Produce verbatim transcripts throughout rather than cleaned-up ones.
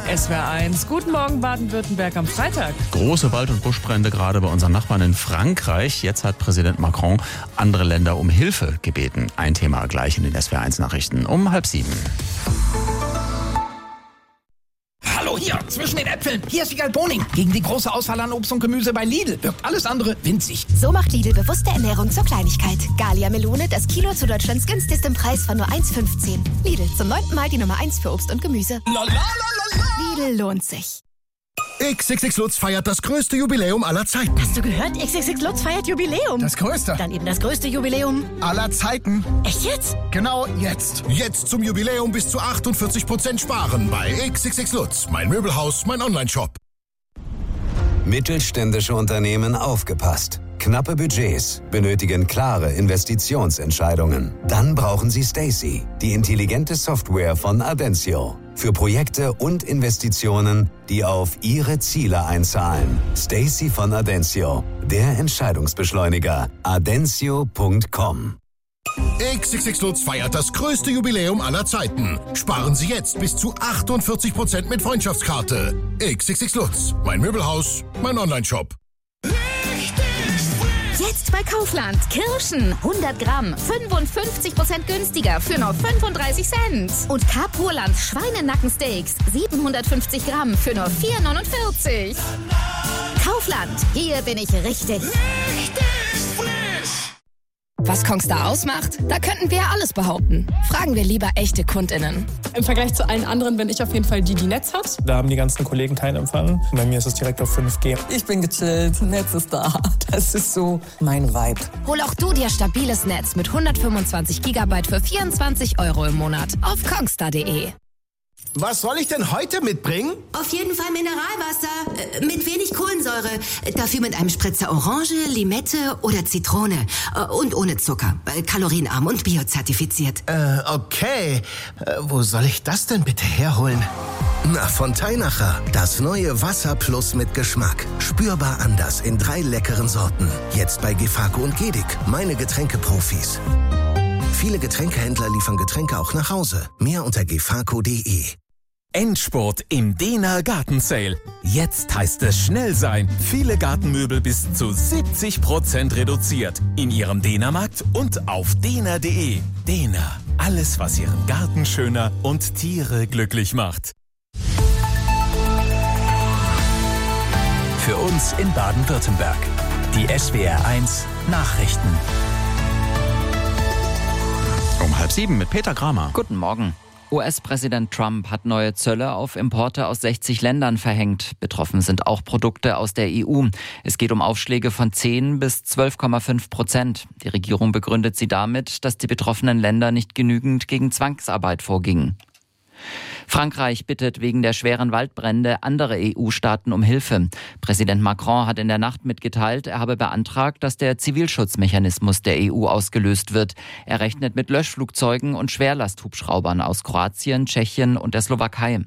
S W R eins. Guten Morgen Baden-Württemberg am Freitag. Große Wald- und Buschbrände gerade bei unseren Nachbarn in Frankreich. Jetzt hat Präsident Macron andere Länder um Hilfe gebeten. Ein Thema gleich in den S W R eins Nachrichten um halb sieben. Hallo, hier, zwischen den Äpfeln. Hier ist Wiegald Boning. Gegen die große Auswahl an Obst und Gemüse bei Lidl wirkt alles andere winzig. So macht Lidl bewusste Ernährung zur Kleinigkeit. Gallia Melone, das Kilo zu Deutschlands günstigstem Preis von nur eins fünfzehn. Lidl, zum neunten Mal die Nummer eins für Obst und Gemüse. Lidl lohnt sich. X X X Lutz feiert das größte Jubiläum aller Zeiten. Hast du gehört? X X X Lutz feiert Jubiläum. Das größte. Dann eben das größte Jubiläum aller Zeiten. Echt jetzt? Genau jetzt. Jetzt zum Jubiläum bis zu achtundvierzig Prozent sparen bei X X X Lutz. Mein Möbelhaus, mein Onlineshop. Mittelständische Unternehmen aufgepasst. Knappe Budgets benötigen klare Investitionsentscheidungen. Dann brauchen Sie Stacy, die intelligente Software von Adensio. Für Projekte und Investitionen, die auf Ihre Ziele einzahlen. Stacy von Adensio, der Entscheidungsbeschleuniger. adensio punkt com. X X X Lutz feiert das größte Jubiläum aller Zeiten. Sparen Sie jetzt bis zu achtundvierzig Prozent mit Freundschaftskarte. X X X Lutz, mein Möbelhaus, mein Onlineshop. Jetzt bei Kaufland. Kirschen hundert Gramm, fünfundfünfzig Prozent günstiger für nur fünfunddreißig Cent. Und Carpurland Schweinenackensteaks, siebenhundertfünfzig Gramm für nur vier neunundvierzig. Kaufland, hier bin ich richtig. Richtig frisch. Was Kongstar ausmacht? Da könnten wir alles behaupten. Fragen wir lieber echte KundInnen. Im Vergleich zu allen anderen bin ich auf jeden Fall die, die Netz hat. Da haben die ganzen Kollegen keinen Empfang. Bei mir ist es direkt auf fünf G. Ich bin gechillt, Netz ist da. Das ist so mein Vibe. Hol auch du dir stabiles Netz mit hundertfünfundzwanzig Gigabyte für vierundzwanzig Euro im Monat auf kongstar punkt de. Was soll ich denn heute mitbringen? Auf jeden Fall Mineralwasser. Äh, mit wenig Kohlensäure. Dafür mit einem Spritzer Orange, Limette oder Zitrone. Äh, und ohne Zucker. Äh, kalorienarm und biozertifiziert. Äh, okay. Äh, wo soll ich das denn bitte herholen? Na, von Teinacher. Das neue Wasser Plus mit Geschmack. Spürbar anders in drei leckeren Sorten. Jetzt bei Gefako und Gedic. Meine Getränkeprofis. Viele Getränkehändler liefern Getränke auch nach Hause. Mehr unter gefako punkt de. Endspurt im Dena Garten Sale. Jetzt heißt es schnell sein. Viele Gartenmöbel bis zu siebzig Prozent reduziert. In Ihrem Dena-Markt und auf dena punkt de. Dena. Alles, was Ihren Garten schöner und Tiere glücklich macht. Für uns in Baden-Württemberg. Die S W R eins Nachrichten. Um halb sieben mit Peter Kramer. Guten Morgen. U S-Präsident Trump hat neue Zölle auf Importe aus sechzig Ländern verhängt. Betroffen sind auch Produkte aus der E U. Es geht um Aufschläge von zehn bis zwölf Komma fünf Prozent. Die Regierung begründet sie damit, dass die betroffenen Länder nicht genügend gegen Zwangsarbeit vorgingen. Frankreich bittet wegen der schweren Waldbrände andere E U-Staaten um Hilfe. Präsident Macron hat in der Nacht mitgeteilt, er habe beantragt, dass der Zivilschutzmechanismus der E U ausgelöst wird. Er rechnet mit Löschflugzeugen und Schwerlasthubschraubern aus Kroatien, Tschechien und der Slowakei.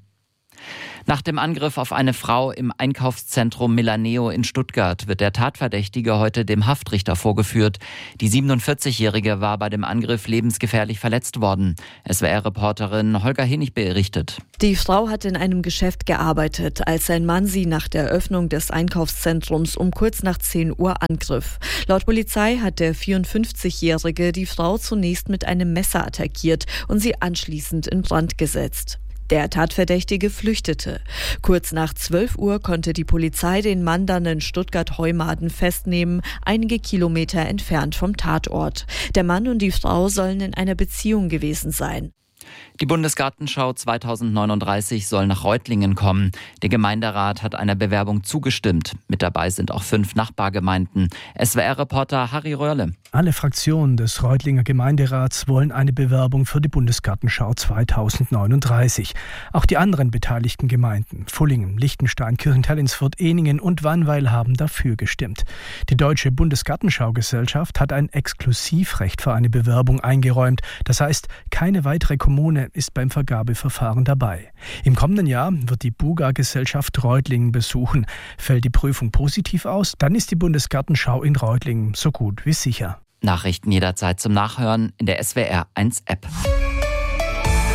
Nach dem Angriff auf eine Frau im Einkaufszentrum Milaneo in Stuttgart wird der Tatverdächtige heute dem Haftrichter vorgeführt. Die siebenundvierzigjährige war bei dem Angriff lebensgefährlich verletzt worden. S W R-Reporterin Holger Henig berichtet. Die Frau hat in einem Geschäft gearbeitet, als sein Mann sie nach der Öffnung des Einkaufszentrums um kurz nach zehn Uhr angriff. Laut Polizei hat der vierundfünfzigjährige die Frau zunächst mit einem Messer attackiert und sie anschließend in Brand gesetzt. Der Tatverdächtige flüchtete. Kurz nach zwölf Uhr konnte die Polizei den Mann dann in Stuttgart-Heumaden festnehmen, einige Kilometer entfernt vom Tatort. Der Mann und die Frau sollen in einer Beziehung gewesen sein. Die Bundesgartenschau zweitausendneununddreißig soll nach Reutlingen kommen. Der Gemeinderat hat einer Bewerbung zugestimmt. Mit dabei sind auch fünf Nachbargemeinden. S W R-Reporter Harry Röhrle. Alle Fraktionen des Reutlinger Gemeinderats wollen eine Bewerbung für die Bundesgartenschau zweitausendneununddreißig. Auch die anderen beteiligten Gemeinden, Fullingen, Liechtenstein, Kirchentell-Ins-Furt, Ehningen und Wannweil, haben dafür gestimmt. Die Deutsche Bundesgartenschau-Gesellschaft hat ein Exklusivrecht für eine Bewerbung eingeräumt. Das heißt, keine weitere Kommune ist beim Vergabeverfahren dabei. Im kommenden Jahr wird die Buga-Gesellschaft Reutlingen besuchen. Fällt die Prüfung positiv aus, dann ist die Bundesgartenschau in Reutlingen so gut wie sicher. Nachrichten jederzeit zum Nachhören in der S W R eins App.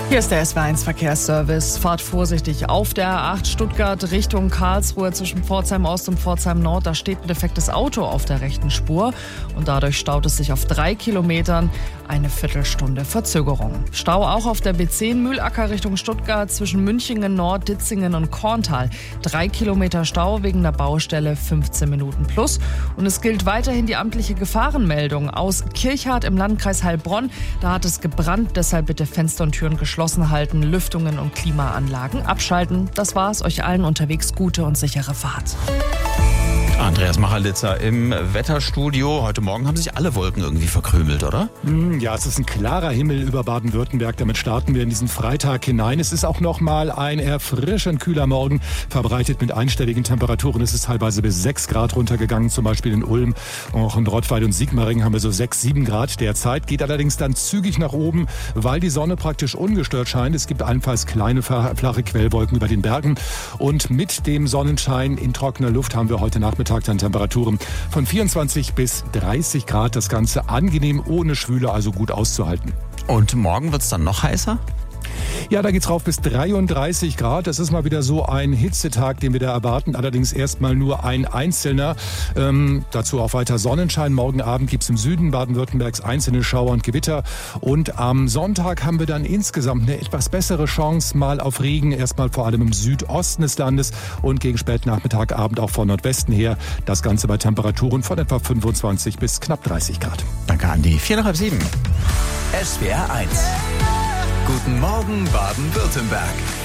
Hier ist der S W R eins Verkehrsservice. Fahrt vorsichtig auf der A acht Stuttgart Richtung Karlsruhe zwischen Pforzheim Ost und Pforzheim Nord. Da steht ein defektes Auto auf der rechten Spur und dadurch staut es sich auf drei Kilometern. Eine Viertelstunde Verzögerung. Stau auch auf der B zehn Mühlacker Richtung Stuttgart zwischen Münchingen Nord, Ditzingen und Korntal. Drei Kilometer Stau wegen der Baustelle, fünfzehn Minuten plus. Und es gilt weiterhin die amtliche Gefahrenmeldung aus Kirchhardt im Landkreis Heilbronn. Da hat es gebrannt, deshalb bitte Fenster und Türen geschlossen halten, Lüftungen und Klimaanlagen abschalten. Das war's. Euch allen unterwegs gute und sichere Fahrt. Andreas Machalitzer im Wetterstudio. Heute Morgen haben sich alle Wolken irgendwie verkrümelt, oder? Ja, es ist ein klarer Himmel über Baden-Württemberg. Damit starten wir in diesen Freitag hinein. Es ist auch noch mal ein erfrischend kühler Morgen, verbreitet mit einstelligen Temperaturen. Es ist teilweise bis sechs Grad runtergegangen, zum Beispiel in Ulm. Auch in Rottweil und Sigmaringen haben wir so sechs, sieben Grad derzeit. Geht allerdings dann zügig nach oben, weil die Sonne praktisch ungestört scheint. Es gibt allenfalls kleine, flache Quellwolken über den Bergen. Und mit dem Sonnenschein in trockener Luft haben wir heute Nachmittag dann Temperaturen von vierundzwanzig bis dreißig Grad. Das Ganze angenehm, ohne Schwüle, also gut auszuhalten. Und morgen wird es dann noch heißer? Ja, da geht's rauf bis dreiunddreißig Grad. Das ist mal wieder so ein Hitzetag, den wir da erwarten. Allerdings erstmal nur ein einzelner. Ähm, dazu auch weiter Sonnenschein. Morgen Abend gibt's im Süden Baden-Württembergs einzelne Schauer und Gewitter. Und am Sonntag haben wir dann insgesamt eine etwas bessere Chance mal auf Regen. Erstmal vor allem im Südosten des Landes und gegen Spätnachmittag, Abend auch von Nordwesten her. Das Ganze bei Temperaturen von etwa fünfundzwanzig bis knapp dreißig Grad. Danke, Andi. Vier nach halb sieben. S W R eins. Guten Morgen, Baden-Württemberg.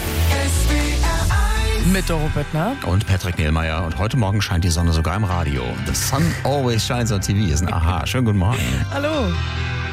Mit Doro Büttner und Patrick Nehlmeier. Und heute Morgen scheint die Sonne sogar im Radio. The sun always shines on T V ist ein Aha. Schönen guten Morgen. Hallo.